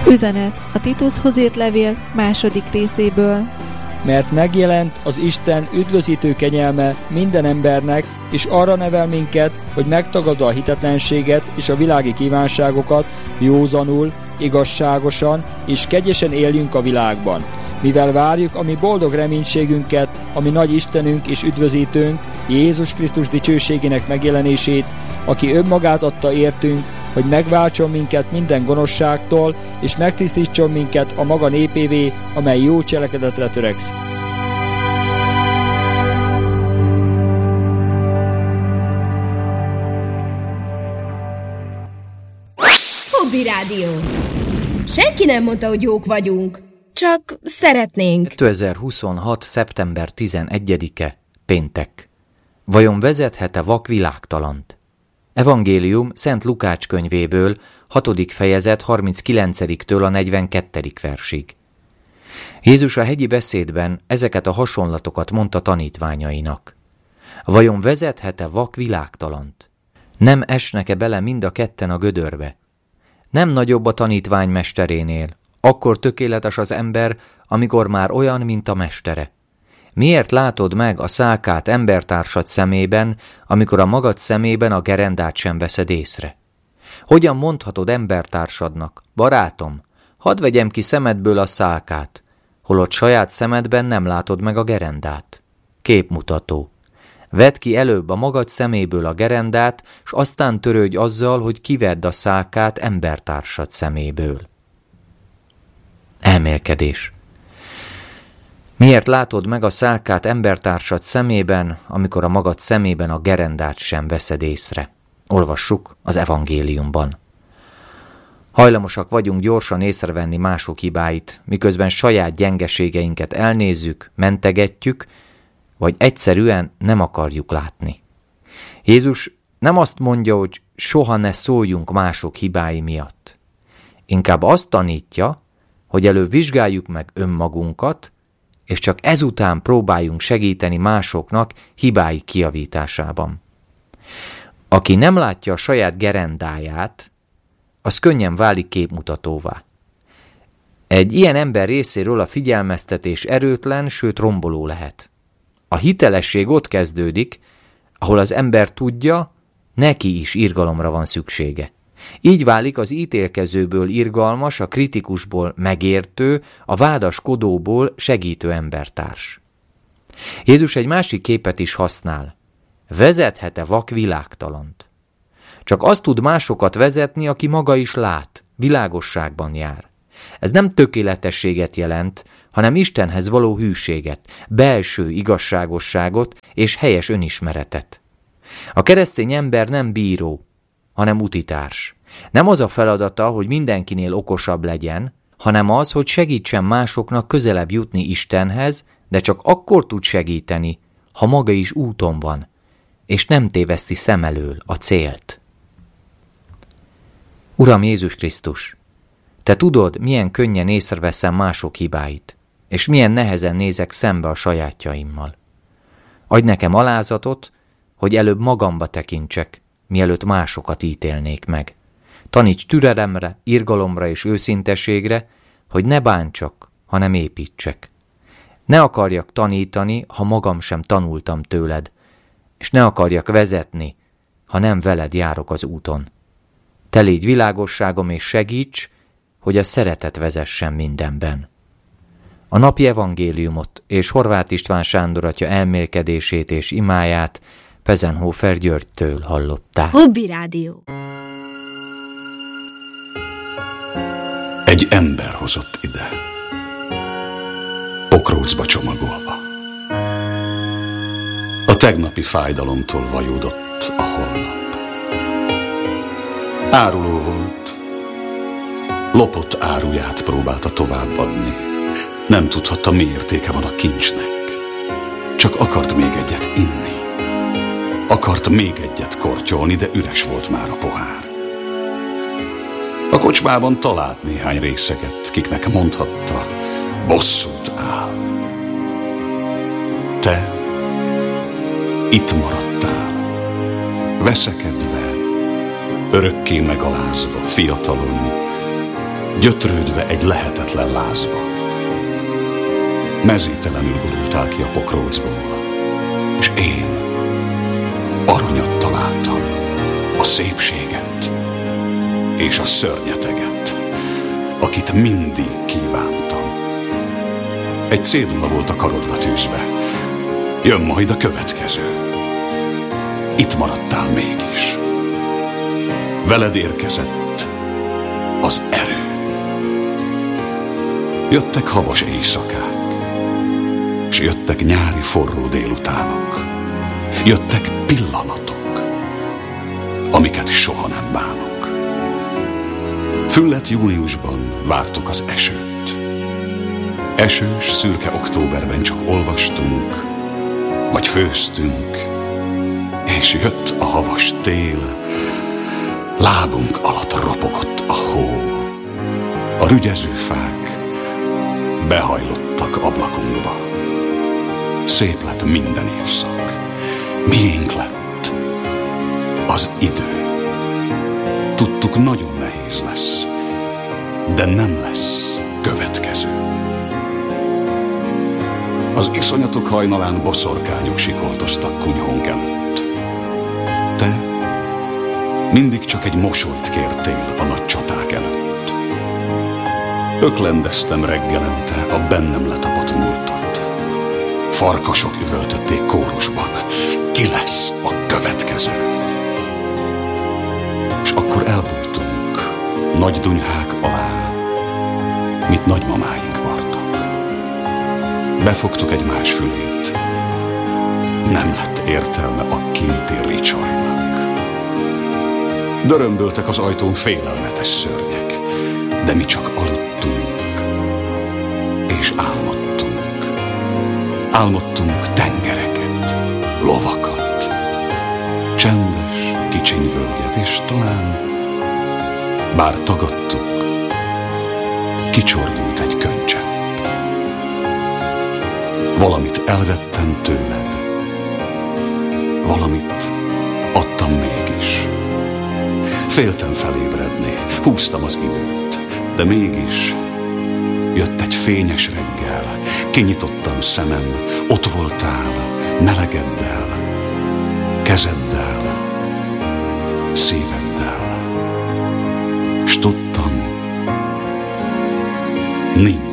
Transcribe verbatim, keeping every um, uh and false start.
Üzenet a Titushoz írt levél második részéből. Mert megjelent az Isten üdvözítő kegyelme minden embernek, és arra nevel minket, hogy megtagadva a hitetlenséget és a világi kívánságokat józanul, igazságosan és kegyesen éljünk a világban, mivel várjuk a mi boldog reménységünket, ami nagy Istenünk és üdvözítőnk, Jézus Krisztus dicsőségének megjelenését, aki önmagát adta értünk, hogy megváltson minket minden gonoszságtól, és megtisztítson minket a maga népévé, amely jó cselekedetre törekszik. Hobby Rádió. Senki nem mondta, hogy jók vagyunk, csak szeretnénk. kétezer-huszonhat. szeptember tizenegyedike, péntek. Vajon vezethet-e vak világtalant? Evangélium Szent Lukács könyvéből, hatodik fejezet harminckilencediktől a negyvenkettedik versig. Jézus a hegyi beszédben ezeket a hasonlatokat mondta tanítványainak. Vajon vezethet-e vak világtalant? Nem esnek-e bele mind a ketten a gödörbe? Nem nagyobb a tanítvány mesterénél, akkor tökéletes az ember, amikor már olyan, mint a mestere. Miért látod meg a szálkát embertársad szemében, amikor a magad szemében a gerendát sem veszed észre? Hogyan mondhatod embertársadnak, barátom, hadd vegyem ki szemedből a szálkát, holott saját szemedben nem látod meg a gerendát? Képmutató. Vedd ki előbb a magad szeméből a gerendát, s aztán törődj azzal, hogy kivedd a szálkát embertársad szeméből. Elmélkedés. Miért látod meg a szálkát embertársad szemében, amikor a magad szemében a gerendát sem veszed észre? Olvassuk az evangéliumban. Hajlamosak vagyunk gyorsan észrevenni mások hibáit, miközben saját gyengeségeinket elnézzük, mentegetjük, vagy egyszerűen nem akarjuk látni. Jézus nem azt mondja, hogy soha ne szóljunk mások hibái miatt. Inkább azt tanítja, hogy előbb vizsgáljuk meg önmagunkat, és csak ezután próbáljunk segíteni másoknak hibái kijavításában. Aki nem látja a saját gerendáját, az könnyen válik képmutatóvá. Egy ilyen ember részéről a figyelmeztetés erőtlen, sőt romboló lehet. A hitelesség ott kezdődik, ahol az ember tudja, neki is irgalomra van szüksége. Így válik az ítélkezőből irgalmas, a kritikusból megértő, a vádaskodóból segítő embertárs. Jézus egy másik képet is használ. Vezethet-e vak világtalant? Csak azt tud másokat vezetni, aki maga is lát, világosságban jár. Ez nem tökéletességet jelent, hanem Istenhez való hűséget, belső igazságosságot és helyes önismeretet. A keresztény ember nem bíró, hanem utitárs. Nem az a feladata, hogy mindenkinél okosabb legyen, hanem az, hogy segítsen másoknak közelebb jutni Istenhez, de csak akkor tud segíteni, ha maga is úton van, és nem téveszti szem elől a célt. Uram Jézus Krisztus, Te tudod, milyen könnyen észreveszem mások hibáit, és milyen nehezen nézek szembe a sajátjaimmal. Adj nekem alázatot, hogy előbb magamba tekintsek, mielőtt másokat ítélnék meg. Taníts türelemre, irgalomra és őszintességre, hogy ne bántsak, hanem építsek. Ne akarjak tanítani, ha magam sem tanultam tőled, és ne akarjak vezetni, ha nem veled járok az úton. Te légy világosságom és segíts, hogy a szeretet vezessen mindenben. A napi evangéliumot és Horváth István Sándor atya elmélkedését és imáját Pezenhofer Györgytől hallották. Hobby Rádió. Egy ember hozott ide, pokrócba csomagolva. A tegnapi fájdalomtól vajódott a holnap. Áruló volt, lopott áruját próbálta továbbadni. Nem tudhatta, mi értéke van a kincsnek. Csak akart még egyet inni. Akart még egyet kortyolni, de üres volt már a pohár. A kocsmában talált néhány részeget, kiknek mondhatta, bosszút áll. Te itt maradtál, veszekedve, örökké megalázva, fiatalon, gyötrődve egy lehetetlen lázba. Mezítelenül gurultál ki a pokrócból, és én aranyat találtam, a szépséget és a szörnyeteget, akit mindig kívántam. Egy cédula volt a karodra tűzve, jön majd a következő. Itt maradtál mégis. Veled érkezett az erő. Jöttek havas éjszakák, s jöttek nyári forró délutánok. Jöttek pillanatok, amiket soha nem bánok. Füllet júniusban vártuk az esőt. Esős, szürke októberben csak olvastunk, vagy főztünk, és jött a havas tél, lábunk alatt ropogott a hó. A rügyező fák behajlottak ablakunkba. Szép lett minden évszak, miénk lett az idő. Tudtuk, nagyon nehéz lesz, de nem lesz következő. Az iszonyatok hajnalán boszorkányok sikoltoztak kunyhónk előtt. Te mindig csak egy mosolyt kértél a nagy csaták előtt. Öklendeztem reggelente a bennem letapadt múltat. Farkasok üvöltötték kórusban, ki lesz a következő. És akkor elbújtunk nagy dunyhák alá, mint nagymamáink vartak. Befogtuk egymás fülét, nem lett értelme a kinti ricsajnak. Dörömböltek az ajtón félelmetes szörnyek, de mi csak aludtunk és álmodtunk. Álmodtunk tengereket, lovakat, csendes, kicsiny völgyet, és talán, bár tagadtuk, kicsordult egy könycsepp. Valamit elvettem tőled, valamit adtam mégis. Féltem felébredni, húztam az időt, de mégis jött egy fényes reggel, kinyitottam szemem, ott voltál, melegeddel, kezeddel, szíveddel, s tudtam, nincs